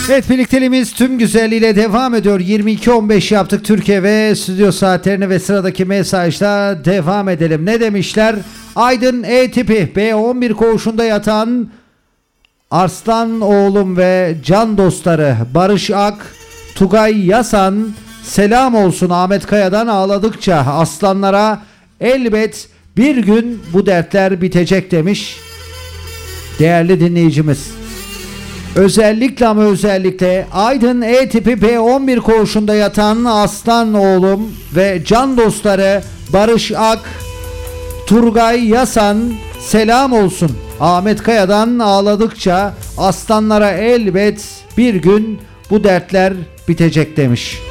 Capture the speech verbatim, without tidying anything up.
Evet, birlikteliğimiz tüm güzelliğiyle devam ediyor. yirmi iki on beş yaptık Türkiye ve stüdyo saatlerini ve sıradaki mesajla devam edelim. Ne demişler? Aydın E tipi B on bir koğuşunda yatan Arslan oğlum ve can dostları Barış Ak, Tugay Yasan, selam olsun Ahmet Kaya'dan ağladıkça aslanlara, elbet bir gün bu dertler bitecek demiş değerli dinleyicimiz. Özellikle ama özellikle Aydın E tipi B on bir koğuşunda yatan Aslan oğlum ve can dostları Barış Ak, Turgay Yasan, selam olsun Ahmet Kaya'dan ağladıkça aslanlara, elbet bir gün bu dertler bitecek demiş.